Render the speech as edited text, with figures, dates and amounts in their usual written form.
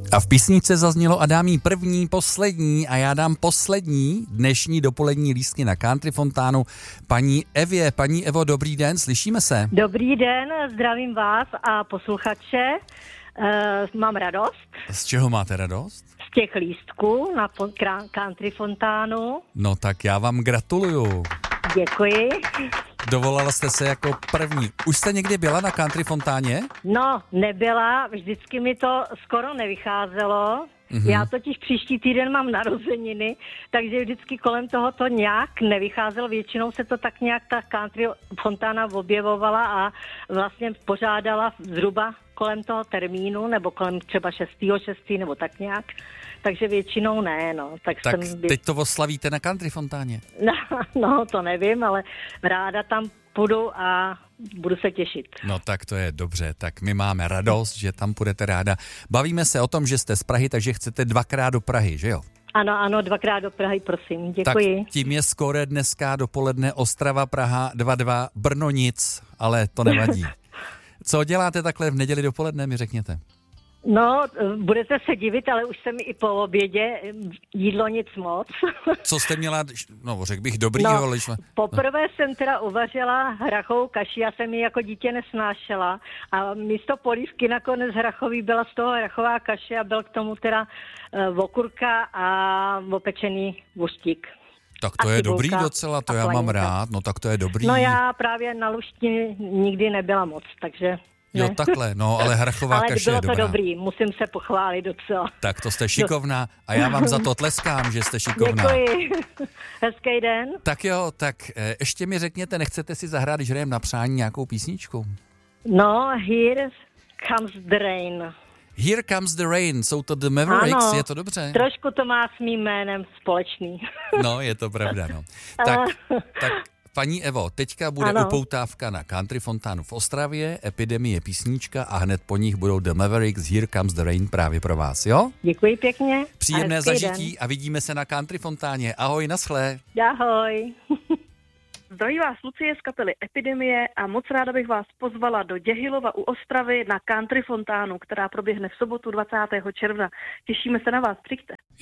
A v písničce zaznělo a dám jí první, poslední a já dám poslední dnešní dopolední lístky na Country Fontánu paní Evě. Paní Evo, dobrý den, slyšíme se? Dobrý den, zdravím vás a posluchače. Mám radost. Z čeho máte radost? Z těch lístků na Country Fontánu. No tak já vám gratuluju. Děkuji. Dovolala jste se jako první. Už jste někdy byla na Country Fontáně? No, nebyla, vždycky mi to skoro nevycházelo. Já totiž příští týden mám narozeniny, takže vždycky kolem toho to nějak nevycházelo. Většinou se to tak nějak ta Country Fontána objevovala a vlastně pořádala zhruba kolem toho termínu, nebo kolem třeba 6. nebo tak nějak. Takže většinou ne, no. Tak teď to oslavíte na Country Fontáně. No, to nevím, ale ráda tam půjdu a budu se těšit. No tak to je dobře, tak my máme radost, že tam půjdete ráda. Bavíme se o tom, že jste z Prahy, takže chcete 2krát do Prahy, že jo? Ano, 2krát do Prahy, prosím, děkuji. Tak tím je skóre dneska dopoledne Ostrava, Praha 2-2, Brno nic, ale to nevadí. Co děláte takhle v neděli dopoledne, mi řekněte? No, budete se divit, ale už jsem i po obědě, jídlo nic moc. Co jste měla, no řekl bych dobrýho, ale... Poprvé jsem teda uvařila hrachovou kaši, já jsem ji jako dítě nesnášela a místo polívky nakonec hrachový byla z toho hrachová kaše a byl k tomu teda okurka a opečený vuštík. Tak to je dobrý docela, to já mám rád, no tak to je dobrý. No já právě na lušti nikdy nebyla moc, takže... Jo, takhle, no, ale hrachová kaše je dobrá. Ale bylo to dobrý, musím se pochválit docela. Tak to jste šikovná a já vám za to tleskám, že jste šikovná. Děkuji. Hezký den. Tak jo, tak ještě mi řekněte, nechcete si zahrát, když hrajeme na přání nějakou písničku? No, Here Comes the Rain. Here Comes the Rain, jsou to The Mavericks, ano, je to dobře? Trošku to má s mým jménem společný. No, je to pravda, no. Tak paní Evo, teďka bude upoutávka na Country Fontánu v Ostravě, Epidemie písnička a hned po nich budou The Mavericks, Here Comes the Rain právě pro vás, jo? Děkuji pěkně. Příjemné zažití a vidíme se na Country Fontáně. Ahoj, naschle. Ahoj. Zdraví vás Lucie z kapely Epidemie a moc ráda bych vás pozvala do Děhilova u Ostravy na Country Fontánu, která proběhne v sobotu 20. června. Těšíme se na vás, přijďte.